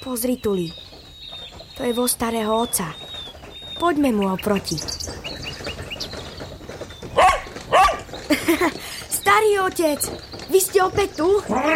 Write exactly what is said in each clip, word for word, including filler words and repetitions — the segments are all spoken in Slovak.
Pozri, Tuli. To je voz starého otca. Poďme mu oproti. Starý otec, vy ste opäť tu?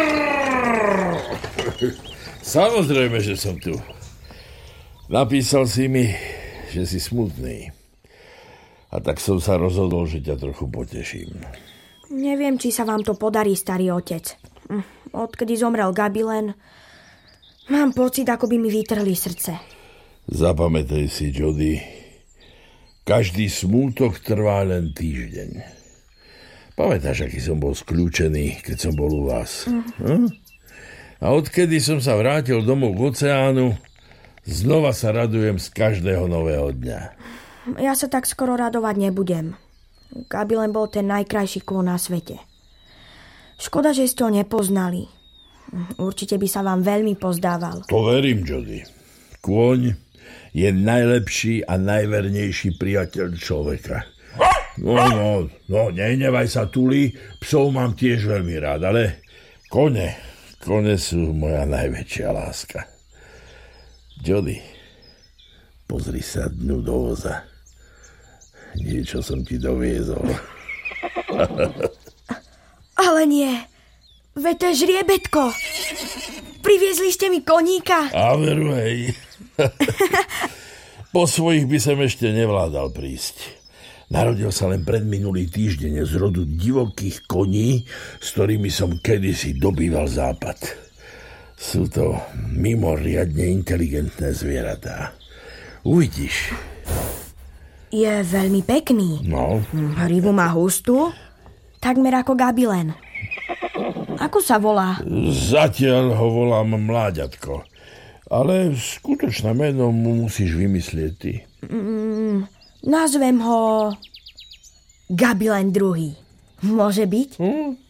Samozrejme, že som tu. Napísal si mi, že si smutný. A tak som sa rozhodol, že ťa trochu poteším. Neviem, či sa vám to podarí, starý otec. Odkedy zomrel Gabilen, mám pocit, ako by mi vytrhli srdce. Zapamätaj si, Jody, každý smútok trvá len týždeň. Pamätáš, aký som bol skľúčený, keď som bol u vás? Mm. Hm? A odkedy som sa vrátil domov k oceánu, znova sa radujem z každého nového dňa. Ja sa tak skoro radovať nebudem. Gabilen bol ten najkrajší kôň na svete. Škoda, že ste ho nepoznali. Určite by sa vám veľmi pozdával. To verím, Jody. Kôň je najlepší a najvernejší priateľ človeka. No, no, no, nehnevaj sa, Tuli, psov mám tiež veľmi rád, ale kone, kone sú moja najväčšia láska. Jody, pozri sa dnu do voza. Niečo som ti doviezol. Ale nie, veď to je žriebetko. Priviezli ste mi koníka. A veru, hej. Po svojich by som ešte nevládal prísť. Narodil sa len predminulý týždeň z rodu divokých koní, s ktorými som kedysi dobýval západ. Sú to mimoriadne inteligentné zvieratá. Uvidíš. Je veľmi pekný. No. Hrivu má hustú, takmer ako Gabilen. Ako sa volá? Zatiaľ ho volám Mláďatko. Ale skutočné meno mu musíš vymyslieť ty. Mm, nazvem ho Gabilen druhý. Môže byť? Hm?